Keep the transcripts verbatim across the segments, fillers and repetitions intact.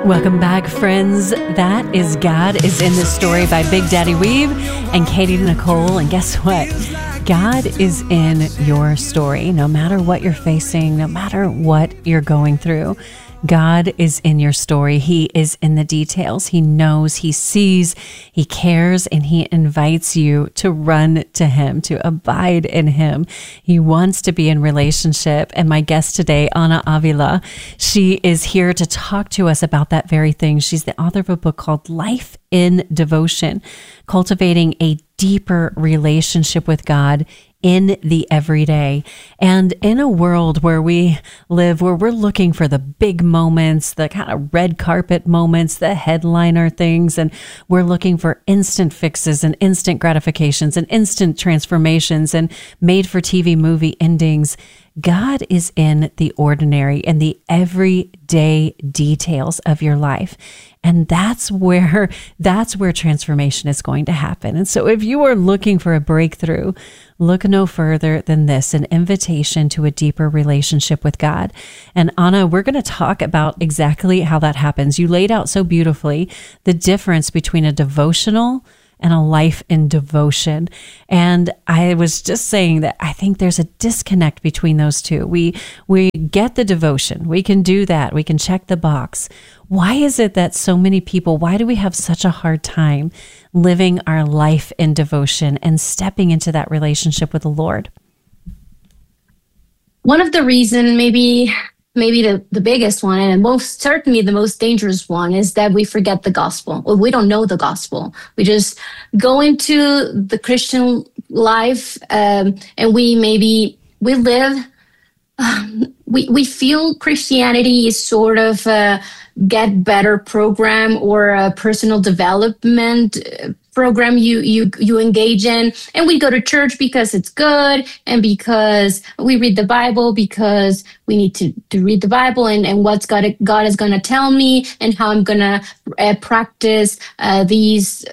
Welcome back, friends. That is God is in This Story by Big Daddy Weave and Katie Nicole. And guess what? God is in your story. No matter what you're facing, no matter what you're going through, God is in your story. He is in the details. He knows, he sees, he cares, and he invites you to run to him, to abide in him. He wants to be in relationship. And my guest today, Ana Avila, she is here to talk to us about that very thing. She's the author of a book called Life in Devotion, Cultivating a Deeper Relationship with God in the Everyday. And in a world where we live, where we're looking for the big moments, the kind of red carpet moments, the headliner things, and we're looking for instant fixes and instant gratifications and instant transformations and made for T V movie endings, God is in the ordinary and the everyday details of your life. And that's where, that's where transformation is going to happen. And so if you are looking for a breakthrough, look no further than this, an invitation to a deeper relationship with God. And Ana, we're going to talk about exactly how that happens. You laid out so beautifully the difference between a devotional and a life in devotion. And I was just saying that I think there's a disconnect between those two. We we get the devotion. We can do that. We can check the box. Why is it that so many people, why do we have such a hard time living our life in devotion and stepping into that relationship with the Lord? One of the reasons, maybe maybe the, the biggest one, and most certainly the most dangerous one, is that we forget the gospel. Well, we don't know the gospel. We just go into the Christian life um, and we maybe, we live, um, we, we feel Christianity is sort of a get better program or a personal development program you you you engage in, and we go to church because it's good and because we read the Bible because we need to, to read the Bible and, and what's God, God is going to tell me and how I'm going to uh, practice uh, these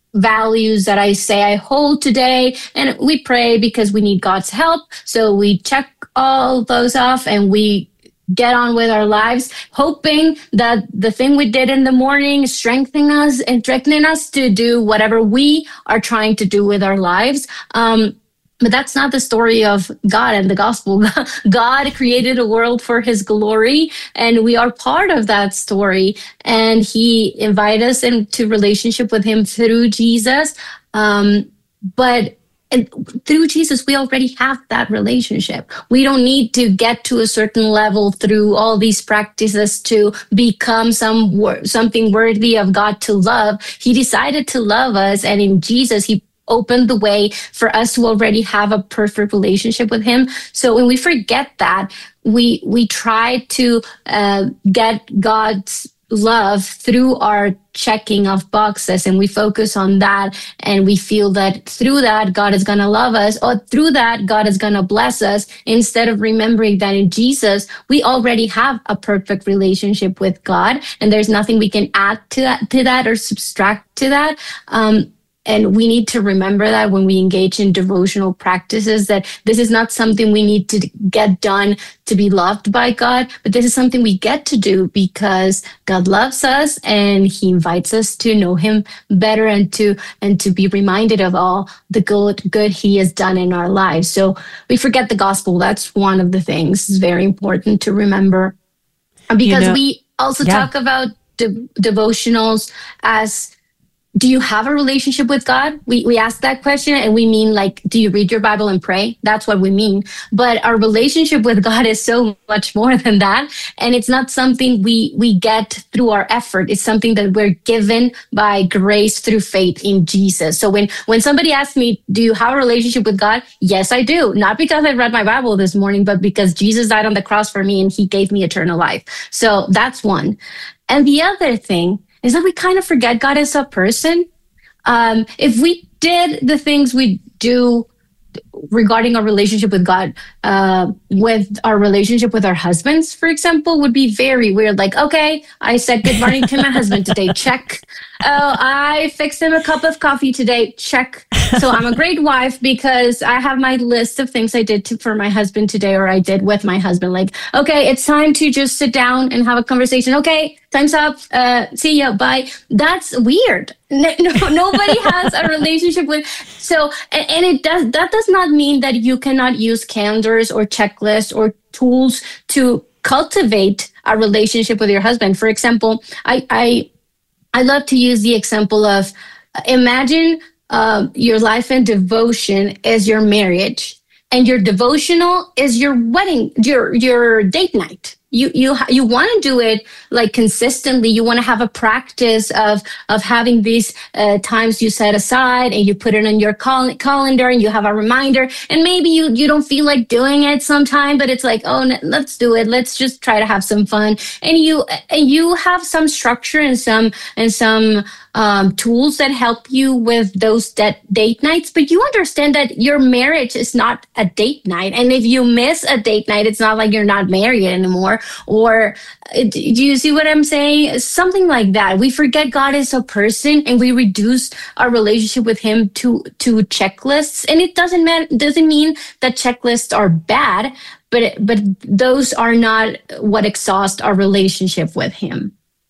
values that I say I hold today. And we pray because we need God's help. So we check all those off and we get on with our lives, hoping that the thing we did in the morning strengthening us and strengthening us to do whatever we are trying to do with our lives. Um, but that's not the story of God and the gospel. God created a world for his glory, and we are part of that story. And he invited us into relationship with him through Jesus. Um, but And through Jesus, we already have that relationship. We don't need to get to a certain level through all these practices to become some wor- something worthy of God to love. He decided to love us, and in Jesus, he opened the way for us to already have a perfect relationship with him. So when we forget that, we we try to uh, get God's love through our checking of boxes, and we focus on that, and we feel that through that God is going to love us, or through that God is going to bless us, instead of remembering that in Jesus we already have a perfect relationship with God, and there's nothing we can add to that to that or subtract to that. Um, And we need to remember that when we engage in devotional practices, that this is not something we need to get done to be loved by God, but this is something we get to do because God loves us and he invites us to know him better and to and to be reminded of all the good, good he has done in our lives. So we forget the gospel. That's one of the things. It's very important to remember. Because you know, we also yeah. talk about de- devotionals as, do you have a relationship with God? We we ask that question and we mean like, do you read your Bible and pray? That's what we mean. But our relationship with God is so much more than that. And it's not something we, we get through our effort. It's something that we're given by grace through faith in Jesus. So when, when somebody asks me, do you have a relationship with God? Yes, I do. Not because I read my Bible this morning, but because Jesus died on the cross for me and he gave me eternal life. So that's one. And the other thing is that we kind of forget God as a person. Um, if we did the things we do regarding our relationship with God, uh, with our relationship with our husbands, for example, would be very weird. Like, okay, I said good morning to my husband today. Check. Oh, I fixed him a cup of coffee today. Check. So I'm a great wife because I have my list of things I did to, for my husband today, or I did with my husband. Like, okay, it's time to just sit down and have a conversation. Okay, time's up. Uh, see ya. Bye. That's weird. No, no, nobody has a relationship with. So, and, and it does. That does not mean that you cannot use calendars or checklists or tools to cultivate a relationship with your husband. For example, I I I love to use the example of imagine uh, your life and devotion is your marriage, and your devotional is your wedding, your your date night. You you you want to do it like consistently. You want to have a practice of of having these uh, times you set aside, and you put it on your cal- calendar, and you have a reminder. And maybe you you don't feel like doing it sometime, but it's like, oh, let's do it. Let's just try to have some fun. And you and you have some structure and some and some um, tools that help you with those de- date nights. But you understand that your marriage is not a date night, and if you miss a date night, it's not like you're not married anymore. Or do you see what I'm saying? Something like that. We forget God is a person, and we reduce our relationship with him to to checklists. And it doesn't matter, doesn't mean that checklists are bad, but but those are not what exhaust our relationship with him.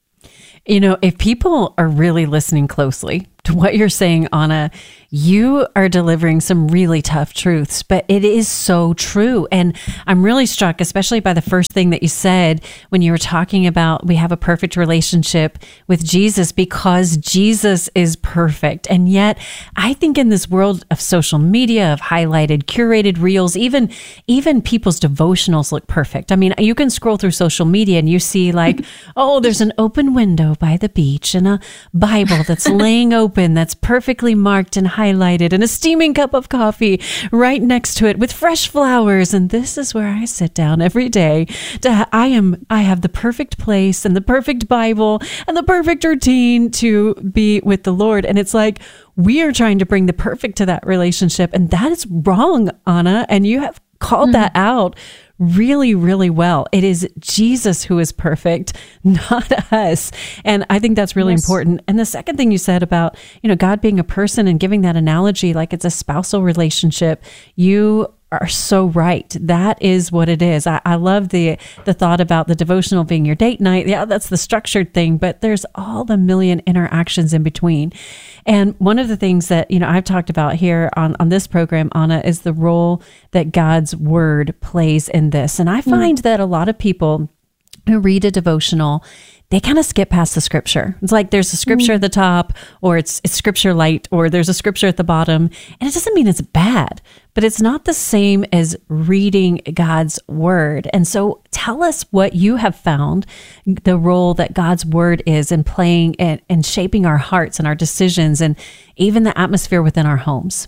You know, if people are really listening closely to what you're saying, Anna, you are delivering some really tough truths, but it is so true. And I'm really struck, especially by the first thing that you said when you were talking about we have a perfect relationship with Jesus because Jesus is perfect. And yet I think in this world of social media, of highlighted, curated reels, even, even people's devotionals look perfect. I mean, you can scroll through social media and you see like, oh, there's an open window by the beach and a Bible that's laying open, that's perfectly marked and highlighted, and a steaming cup of coffee right next to it with fresh flowers. And this is where I sit down every day. To, I am, I have the perfect place and the perfect Bible and the perfect routine to be with the Lord. And it's like, we are trying to bring the perfect to that relationship. And that is wrong, Anna. And you have called mm-hmm. that out really, really well. It is Jesus who is perfect, not us. And I think that's really yes. important. And the second thing you said about, you know, God being a person and giving that analogy like it's a spousal relationship, you are so right. That is what it is. I, I love the the thought about the devotional being your date night. Yeah, that's the structured thing, but there's all the million interactions in between. And one of the things that, you know, I've talked about here on, on this program, Anna, is the role that God's word plays in this. And I find mm. that a lot of people who read a devotional, they kind of skip past the scripture. It's like there's a scripture mm. at the top, or it's, it's scripture light, or there's a scripture at the bottom. And it doesn't mean it's bad, but it's not the same as reading God's word. And so tell us what you have found the role that God's word is in playing and, and shaping our hearts and our decisions and even the atmosphere within our homes.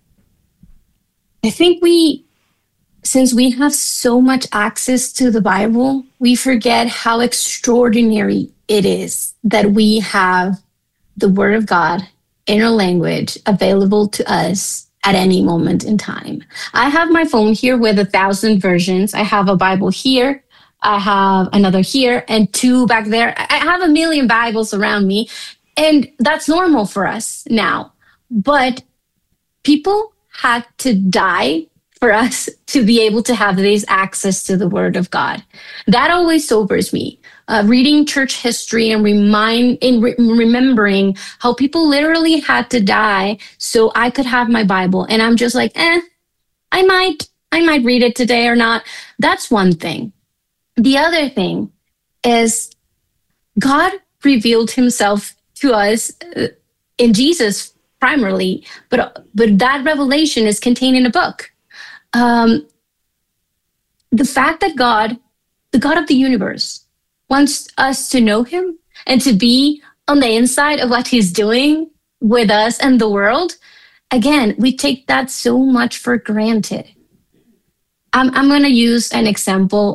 I think we, since we have so much access to the Bible, we forget how extraordinary it is that we have the Word of God in our language available to us at any moment in time. I have my phone here with a thousand versions. I have a Bible here. I have another here and two back there. I have a million Bibles around me, and that's normal for us now. But people had to die for us to be able to have this access to the Word of God. That always sobers me. Uh, reading church history and remind in re- remembering how people literally had to die so I could have my Bible. And I'm just like, eh, I might, I might read it today or not. That's one thing. The other thing is God revealed himself to us uh, in Jesus primarily, but but that revelation is contained in a book. Um, the fact that God, the God of the universe, wants us to know him and to be on the inside of what he's doing with us and the world, again, we take that so much for granted. I'm, I'm going to use an example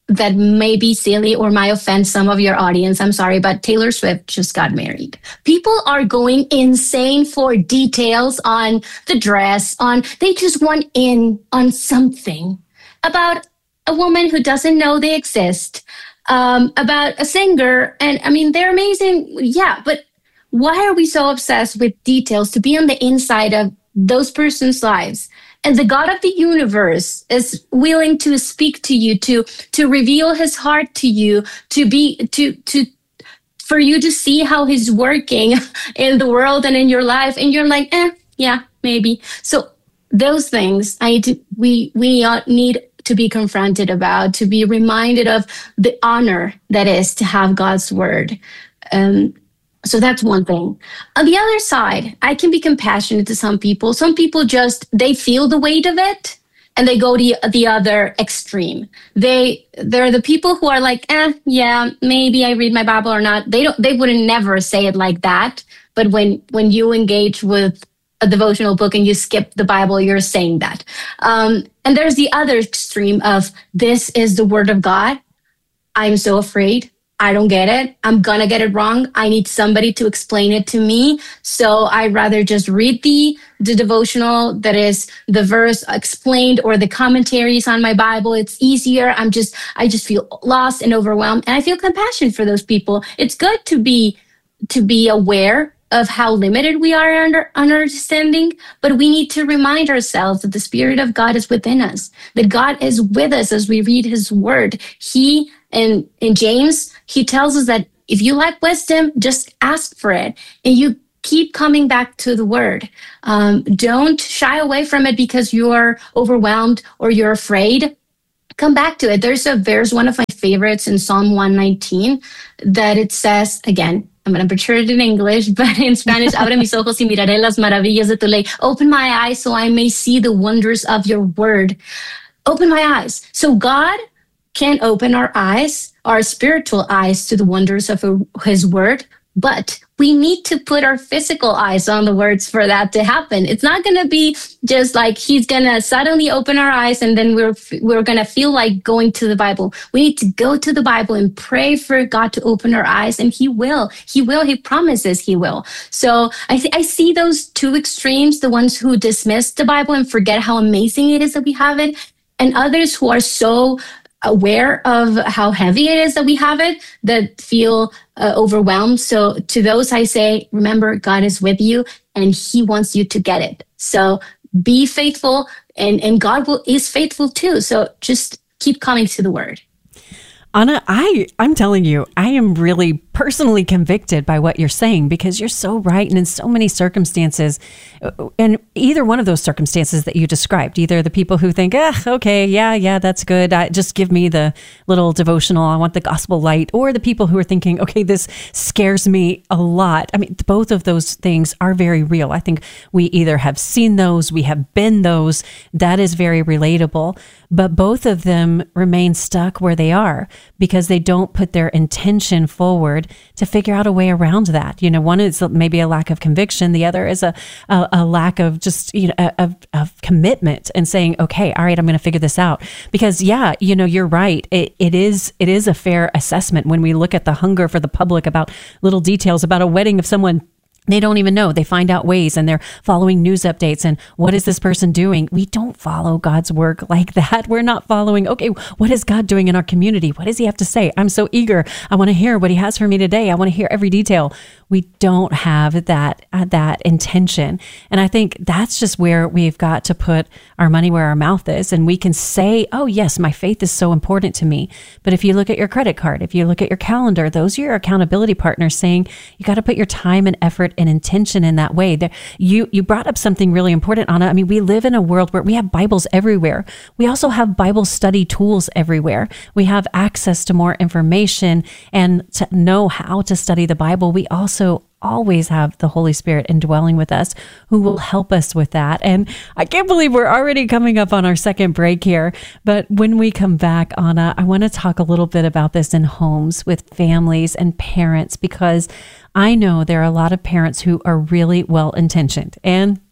that may be silly or might offend some of your audience. I'm sorry, but Taylor Swift just got married. People are going insane for details on the dress, on they just want in on something about a woman who doesn't know they exist, um, about a singer. And I mean, they're amazing. Yeah, but why are we so obsessed with details to be on the inside of those person's lives? And the God of the universe is willing to speak to you, to to reveal his heart to you, to be to to for you to see how he's working in the world and in your life. And you're like, eh, yeah, maybe. So those things I need to, we we need to be confronted about, to be reminded of the honor that is to have God's word. Um, So that's one thing. On the other side, I can be compassionate to some people. Some people just, they feel the weight of it and they go to the other extreme. They, they're the people who are like, eh, yeah, maybe I read my Bible or not. They don't, they wouldn't never say it like that. But when, when you engage with a devotional book and you skip the Bible, you're saying that. Um, and there's the other extreme of, this is the word of God. I'm so afraid. I don't get it. I'm going to get it wrong. I need somebody to explain it to me. So I'd rather just read the, the devotional that is the verse explained or the commentaries on my Bible. It's easier. I'm just, I just feel lost and overwhelmed. And I feel compassion for those people. It's good to be, to be aware of how limited we are under understanding, but we need to remind ourselves that the Spirit of God is within us, that God is with us as we read his word. He, and in James, he tells us that if you lack wisdom, just ask for it. And you keep coming back to the word. Um, don't shy away from it because you're overwhelmed or you're afraid. Come back to it. There's a verse, one of my favorites in Psalm one nineteen, that it says, again, I'm going to butcher it in English, but in Spanish, abre mis ojos y miraré las maravillas de tu ley. Open my eyes so I may see the wonders of your word. Open my eyes. So God can open our eyes, our spiritual eyes, to the wonders of his word, but we need to put our physical eyes on the words for that to happen. It's not going to be just like he's going to suddenly open our eyes and then we're we're going to feel like going to the Bible. We need to go to the Bible and pray for God to open our eyes, and he will. He will. He promises he will. So I th- I see those two extremes, the ones who dismiss the Bible and forget how amazing it is that we have it, and others who are so aware of how heavy it is that we have it, that feel uh, overwhelmed. So to those I say, remember, God is with you and he wants you to get it. So be faithful, and, and God will, is faithful too. So just keep coming to the word. Anna, I, I'm telling you, I am really personally convicted by what you're saying, because you're so right. And in so many circumstances, and either one of those circumstances that you described, either the people who think, ah, okay, yeah, yeah, that's good. I, just give me the little devotional. I want the gospel light. Or the people who are thinking, okay, this scares me a lot. I mean, both of those things are very real. I think we either have seen those, we have been those. That is very relatable. But both of them remain stuck where they are because they don't put their intention forward to figure out a way around that. You know, one is maybe a lack of conviction. The other is a a, a lack of just, you know, of, of commitment and saying, okay, all right, I'm going to figure this out. Because yeah, you know, you're right. It, it is it is a fair assessment when we look at the hunger for the public about little details about a wedding of someone they don't even know. They find out ways and they're following news updates. And what is this person doing? We don't follow God's work like that. We're not following, okay, what is God doing in our community? What does he have to say? I'm so eager. I want to hear what he has for me today. I want to hear every detail. We don't have that, uh, that intention. And I think that's just where we've got to put our money where our mouth is. And we can say, oh yes, my faith is so important to me. But if you look at your credit card, if you look at your calendar, those are your accountability partners saying, you got to put your time and effort and intention in that way. There, you you brought up something really important, Anna. I mean, we live in a world where we have Bibles everywhere. We also have Bible study tools everywhere. We have access to more information and to know how to study the Bible. We also always have the Holy Spirit indwelling with us who will help us with that. And I can't believe we're already coming up on our second break here. But when we come back, Anna, I want to talk a little bit about this in homes with families and parents, because I know there are a lot of parents who are really well-intentioned. And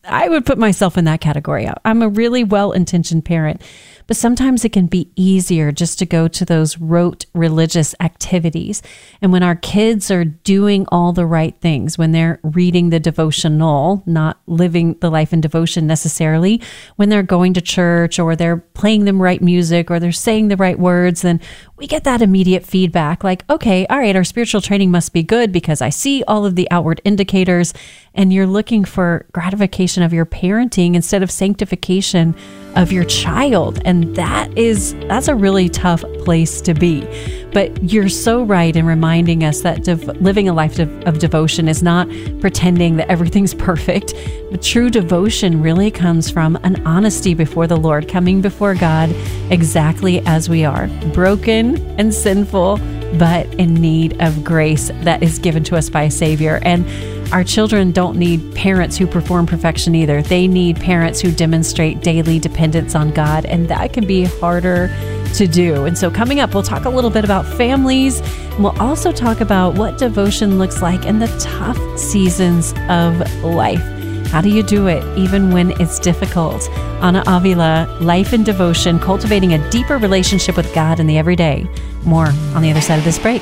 I would put myself in that category. I'm a really well-intentioned parent, but sometimes it can be easier just to go to those rote religious activities. And when our kids are doing all the right things, when they're reading the devotional, not living the life in devotion necessarily, when they're going to church or they're playing the right music or they're saying the right words, then we get that immediate feedback like, okay, all right, our spiritual training must be good because I see all of the outward indicators, and you're looking for gratification of your parenting instead of sanctification of your child. And that is, that's a really tough place to be. But you're so right in reminding us that dev- living a life of, of devotion is not pretending that everything's perfect. But true devotion really comes from an honesty before the Lord, coming before God exactly as we are, broken and sinful, but in need of grace that is given to us by a Savior. And our children don't need parents who perform perfection either. They need parents who demonstrate daily dependence on God, and that can be harder to do. And so coming up, we'll talk a little bit about families, and we'll also talk about what devotion looks like in the tough seasons of life. How do you do it even when it's difficult? Ana Avila, Life in Devotion, cultivating a deeper relationship with God in the everyday. More on the other side of this break.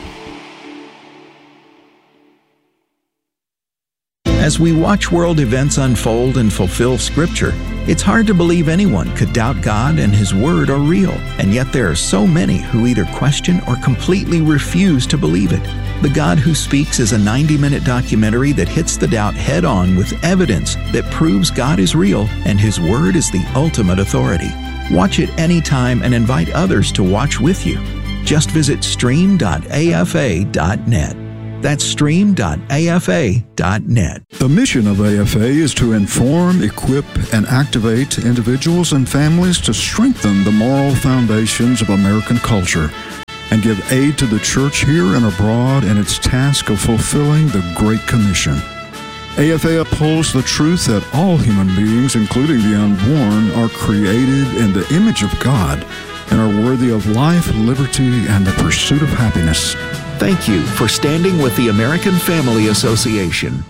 As we watch world events unfold and fulfill Scripture, it's hard to believe anyone could doubt God and His Word are real, and yet there are so many who either question or completely refuse to believe it. The God Who Speaks is a ninety-minute documentary that hits the doubt head-on with evidence that proves God is real and His Word is the ultimate authority. Watch it anytime and invite others to watch with you. Just visit stream dot a f a dot net. That's stream dot a f a dot net. The mission of A F A is to inform, equip, and activate individuals and families to strengthen the moral foundations of American culture and give aid to the church here and abroad in its task of fulfilling the Great Commission. A F A upholds the truth that all human beings, including the unborn, are created in the image of God and are worthy of life, liberty, and the pursuit of happiness. Thank you for standing with the American Family Association.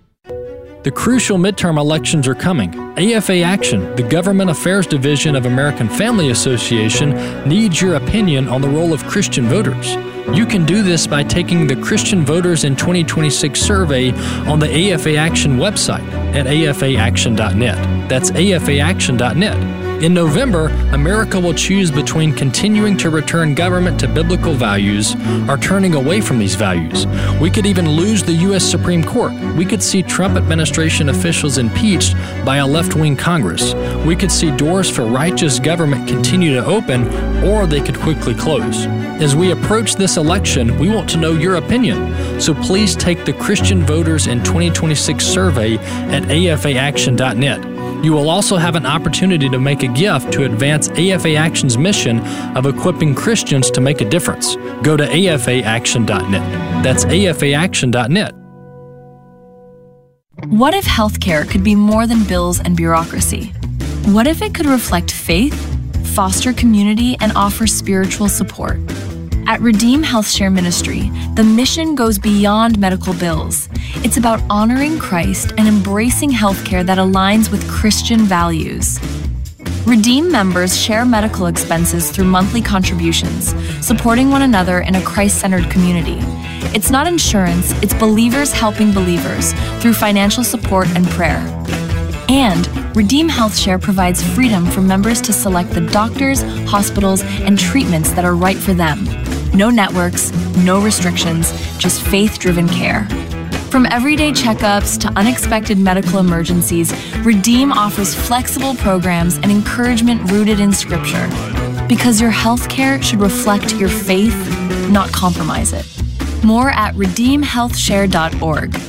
The crucial midterm elections are coming. A F A Action, the Government Affairs Division of American Family Association, needs your opinion on the role of Christian voters. You can do this by taking the Christian Voters in twenty twenty-six survey on the A F A Action website at a f a action dot net. That's a f a action dot net. In November, America will choose between continuing to return government to biblical values or turning away from these values. We could even lose the U S Supreme Court. We could see Trump administration officials impeached by a left-wing Congress. We could see doors for righteous government continue to open, or they could quickly close. As we approach this election, we want to know your opinion. So please take the Christian Voters in twenty twenty-six survey at a f a action dot net. You will also have an opportunity to make a gift to advance A F A Action's mission of equipping Christians to make a difference. Go to a f a action dot net. That's a f a action dot net. What if healthcare could be more than bills and bureaucracy? What if it could reflect faith, foster community, and offer spiritual support? At Redeem HealthShare Ministry, the mission goes beyond medical bills. It's about honoring Christ and embracing healthcare that aligns with Christian values. Redeem members share medical expenses through monthly contributions, supporting one another in a Christ-centered community. It's not insurance, it's believers helping believers through financial support and prayer. And Redeem HealthShare provides freedom for members to select the doctors, hospitals, and treatments that are right for them. No networks, no restrictions, just faith-driven care. From everyday checkups to unexpected medical emergencies, Redeem offers flexible programs and encouragement rooted in Scripture. Because your healthcare should reflect your faith, not compromise it. More at redeem health share dot org.